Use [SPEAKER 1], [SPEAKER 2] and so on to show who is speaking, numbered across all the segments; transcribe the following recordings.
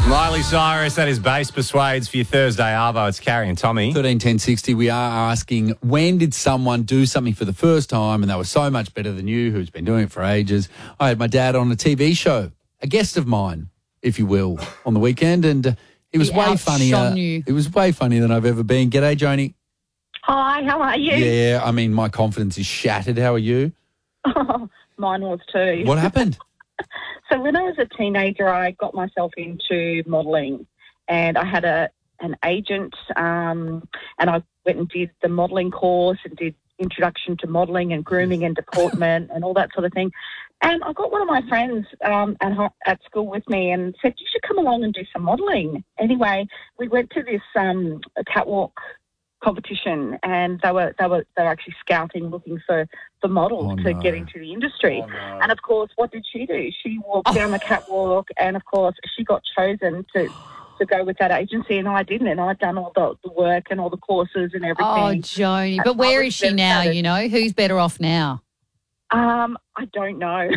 [SPEAKER 1] Miley Cyrus, that is Bass Persuades for your Thursday Arvo. It's Carrie and Tommy.
[SPEAKER 2] 131060, we are asking, when did someone do something for the first time and they were so much better than you, who's been doing it for ages? I had my dad on a TV show, a guest of mine, if you will, on the weekend, and he was way funnier. It was way funnier than I've ever been. G'day, Joni.
[SPEAKER 3] Hi, how are you?
[SPEAKER 2] Yeah, I mean, my confidence is shattered. How are you?
[SPEAKER 3] Oh, mine was too.
[SPEAKER 2] What happened?
[SPEAKER 3] So when I was a teenager, I got myself into modelling, and I had an agent, and I went and did the modelling course and did introduction to modelling and grooming and deportment and all that sort of thing. And I got one of my friends at school with me and said, you should come along and do some modelling. Anyway, we went to this catwalk competition, and they were actually scouting, looking for models to get into the industry. And of course, what did she do? She walked down the catwalk, and of course, she got chosen to go with that agency, and I didn't. And I'd done all the work and all the courses and everything.
[SPEAKER 4] Oh, Joni. But where is she now, you know? Who's better off now?
[SPEAKER 3] I don't know.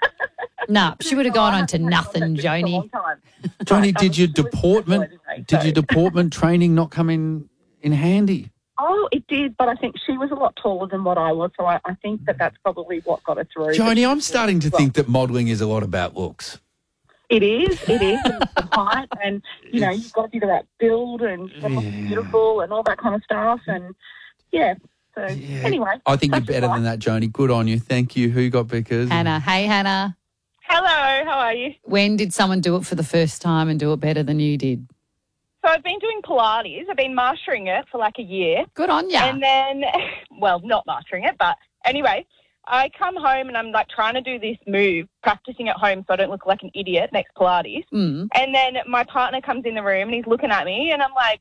[SPEAKER 4] No, she would have gone on to nothing, Joni.
[SPEAKER 2] Joni, did your deportment training not come in handy?
[SPEAKER 3] Oh, it did, but I think she was a lot taller than what I was, so I think that's probably what got her through.
[SPEAKER 2] Joni, I'm starting to think that modelling is a lot about looks.
[SPEAKER 3] It is, and the height, and, you know, you've got to be the right build and you've got to look beautiful and all that kind of stuff, and, so anyway.
[SPEAKER 2] I think you're better than that, Joni. Good on you. Thank you. Who got Vickers?
[SPEAKER 4] Hannah. Hey, Hannah.
[SPEAKER 5] Hello, how are you?
[SPEAKER 4] When did someone do it for the first time and do it better than you did?
[SPEAKER 5] So I've been doing Pilates. I've been mastering it for like a year.
[SPEAKER 4] Good on ya.
[SPEAKER 5] And then, well, not mastering it, but anyway, I come home and I'm like trying to do this move, practicing at home so I don't look like an idiot next Pilates. And then my partner comes in the room and he's looking at me and I'm like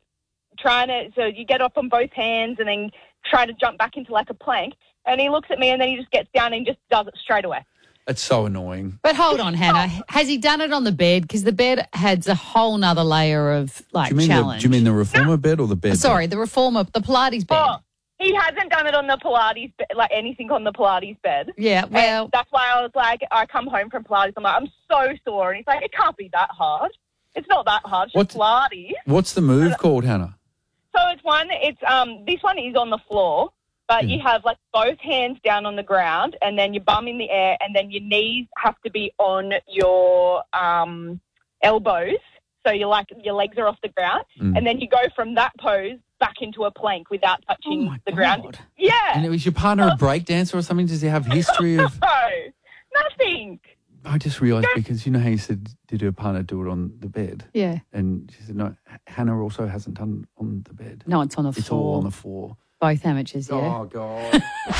[SPEAKER 5] so you get up on both hands and then try to jump back into like a plank. And he looks at me and then he just gets down and just does it straight away.
[SPEAKER 2] It's so annoying.
[SPEAKER 4] But hold on, Hannah. Has he done it on the bed? Because the bed adds a whole nother layer of, challenge.
[SPEAKER 2] Do you mean the reformer bed or the bed?
[SPEAKER 4] Sorry, the reformer, the Pilates bed.
[SPEAKER 5] Oh, he hasn't done it on the Pilates bed, like anything on the Pilates bed.
[SPEAKER 4] Yeah, well.
[SPEAKER 5] And that's why I was like, I come home from Pilates, I'm like, I'm so sore. And he's like, it can't be that hard. It's not that hard. It's just Pilates.
[SPEAKER 2] What's the move called, Hannah?
[SPEAKER 5] So this one is on the floor. But you have like both hands down on the ground and then your bum in the air and then your knees have to be on your elbows. So your legs are off the ground. And then you go from that pose back into a plank without touching the ground. Yeah.
[SPEAKER 2] And was your partner a breakdancer or something? Does he have history of...
[SPEAKER 5] No, nothing.
[SPEAKER 2] I just realised because you know how you said, did her partner do it on the bed?
[SPEAKER 4] Yeah.
[SPEAKER 2] And she said, no, Hannah also hasn't done it on the bed.
[SPEAKER 4] No, it's on the floor.
[SPEAKER 2] It's all on the floor.
[SPEAKER 4] Both amateurs, yeah.
[SPEAKER 2] Oh, God.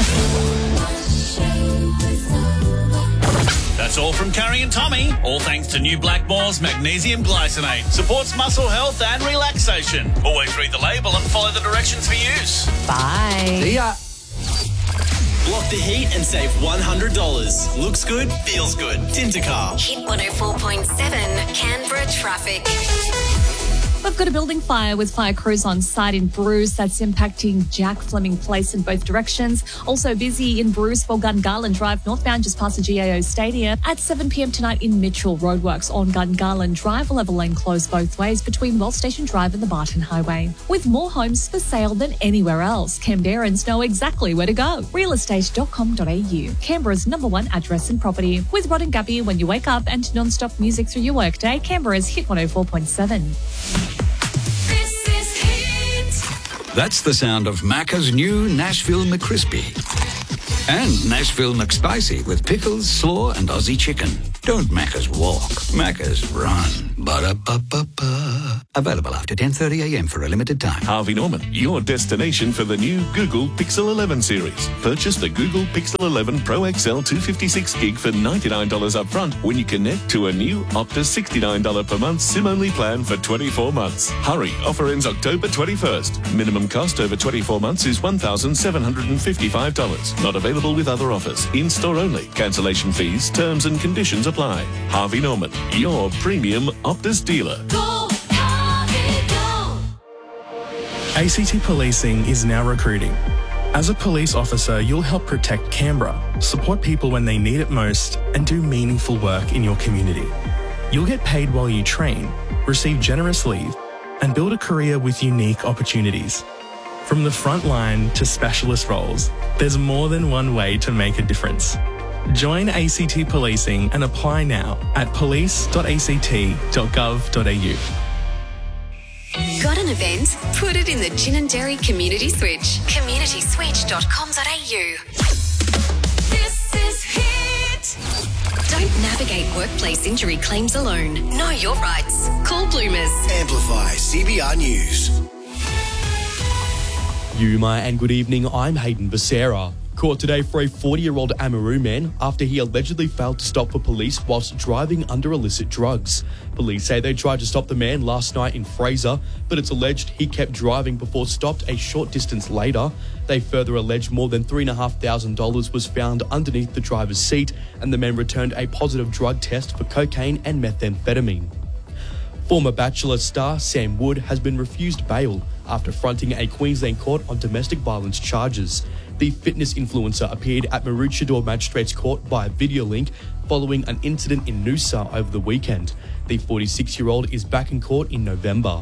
[SPEAKER 6] That's all from Carrie and Tommy. All thanks to new Blackmore's Magnesium Glycinate. Supports muscle health and relaxation. Always read the label and follow the directions for use.
[SPEAKER 4] Bye.
[SPEAKER 2] See ya.
[SPEAKER 7] Block the heat and save $100. Looks good, feels good. Tintercar.
[SPEAKER 8] Hit 104.7 Canberra traffic.
[SPEAKER 9] We've got a building fire with fire crews on site in Bruce that's impacting Jack Fleming Place in both directions. Also busy in Bruce for Gungarland Drive northbound just past the GAO Stadium. At 7 p.m. tonight in Mitchell, roadworks on Gungarland Drive will have a lane closed both ways between Wells Station Drive and the Barton Highway. With more homes for sale than anywhere else, Canberrans know exactly where to go. Realestate.com.au, Canberra's #1 address in property. With Rod and Gabby when you wake up and non-stop music through your workday, Canberra's Hit 104.7.
[SPEAKER 10] That's the sound of Macca's new Nashville McCrispy. And Nashville McSpicy with pickles, slaw and Aussie chicken. Don't Macca's walk, Macca's run. Ba-da-ba-ba-ba. Available after 10:30 a.m. for a limited time.
[SPEAKER 11] Harvey Norman, your destination for the new Google Pixel 11 series. Purchase the Google Pixel 11 Pro XL 256GB for $99 up front when you connect to a new Optus $69 per month SIM-only plan for 24 months. Hurry, offer ends October 21st. Minimum cost over 24 months is $1,755. Not available with other offers. In-store only. Cancellation fees, terms and conditions apply. Harvey Norman, your premium Optus dealer.
[SPEAKER 12] Go, Harvey, go. ACT Policing is now recruiting. As a police officer, you'll help protect Canberra, support people when they need it most, and do meaningful work in your community. You'll get paid while you train, receive generous leave, and build a career with unique opportunities. From the front line to specialist roles, there's more than one way to make a difference. Join ACT Policing and apply now at police.act.gov.au.
[SPEAKER 8] Got an event? Put it in the Ginninderry Community Switch. communityswitch.com.au. This is Hit. Don't navigate workplace injury claims alone. Know your rights. Call Bloomers.
[SPEAKER 13] Amplify CBR News.
[SPEAKER 14] Yuma and good evening, I'm Hayden Becerra. Caught today for a 40-year-old Amaroo man after he allegedly failed to stop for police whilst driving under illicit drugs. Police say they tried to stop the man last night in Fraser, but it's alleged he kept driving before stopped a short distance later. They further allege more than $3,500 was found underneath the driver's seat, and the man returned a positive drug test for cocaine and methamphetamine. Former Bachelor star Sam Wood has been refused bail after fronting a Queensland court on domestic violence charges. The fitness influencer appeared at Maroochydore Magistrates Court via video link following an incident in Noosa over the weekend. The 46-year-old is back in court in November.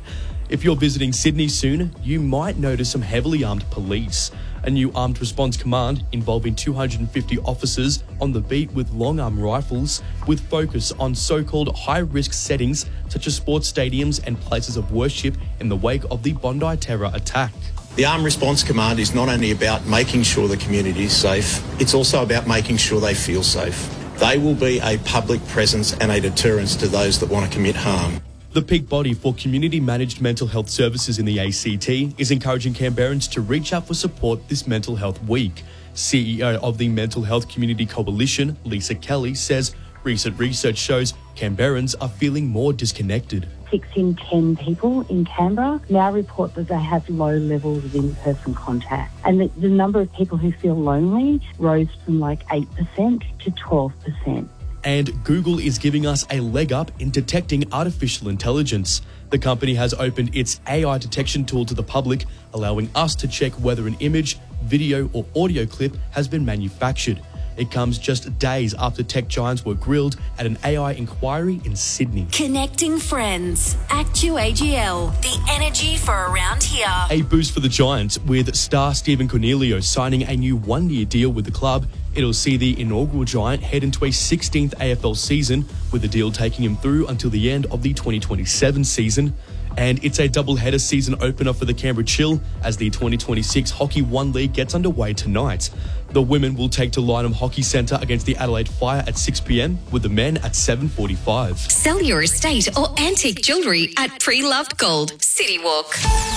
[SPEAKER 14] If you're visiting Sydney soon, you might notice some heavily armed police. A new armed response command involving 250 officers on the beat with long-arm rifles, with focus on so-called high-risk settings such as sports stadiums and places of worship in the wake of the Bondi terror attack.
[SPEAKER 15] The Armed Response Command is not only about making sure the community is safe, it's also about making sure they feel safe. They will be a public presence and a deterrence to those that want to commit harm.
[SPEAKER 14] The peak body for community-managed mental health services in the ACT is encouraging Canberrans to reach out for support this Mental Health Week. CEO of the Mental Health Community Coalition, Lisa Kelly, says recent research shows Canberrans are feeling more disconnected.
[SPEAKER 16] 6 in 10 people in Canberra now report that they have low levels of in-person contact. And the number of people who feel lonely rose from like 8% to 12%.
[SPEAKER 14] And Google is giving us a leg up in detecting artificial intelligence. The company has opened its AI detection tool to the public, allowing us to check whether an image, video or audio clip has been manufactured. It comes just days after tech giants were grilled at an AI inquiry in Sydney.
[SPEAKER 8] Connecting friends. ActuAGL. The energy for around here.
[SPEAKER 14] A boost for the Giants, with star Stephen Cornelio signing a new one-year deal with the club. It'll see the inaugural Giant head into a 16th AFL season, with the deal taking him through until the end of the 2027 season. And it's a double-header season opener for the Canberra Chill as the 2026 Hockey One League gets underway tonight. The women will take to Lynham Hockey Centre against the Adelaide Fire at 6 p.m, with the men at 7:45.
[SPEAKER 8] Sell your estate or antique jewellery at Pre-Loved Gold, City Walk.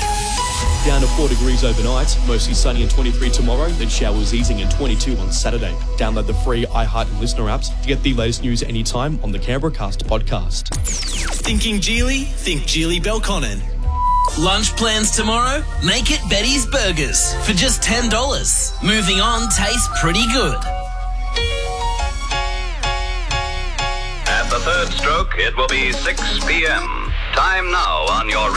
[SPEAKER 14] Down to 4 degrees overnight, mostly sunny and 23 tomorrow, then showers easing and 22 on Saturday. Download the free iHeart and Listener apps to get the latest news anytime on the Canberra Cast podcast.
[SPEAKER 7] Thinking Geely? Think Geely Belconnen.
[SPEAKER 6] Lunch plans tomorrow? Make it Betty's Burgers for just $10. Moving on tastes pretty good.
[SPEAKER 17] At the third stroke, it will be 6 p.m. Time now on your